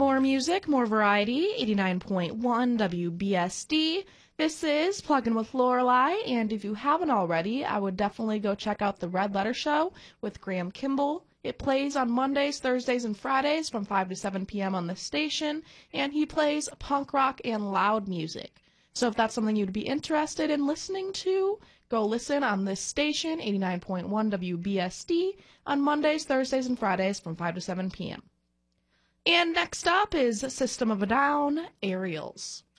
More music, more variety, 89.1 WBSD. This is Pluggin' with Lorelei, and if you haven't already, I would definitely go check out the Red Letter Show with Graham Kimball. It plays on Mondays, Thursdays, and Fridays from 5 to 7 p.m. on this station, and he plays punk rock and loud music. So if that's something you'd be interested in listening to, go listen on this station, 89.1 WBSD, on Mondays, Thursdays, and Fridays from 5 to 7 p.m. And next up is System of a Down, Aerials.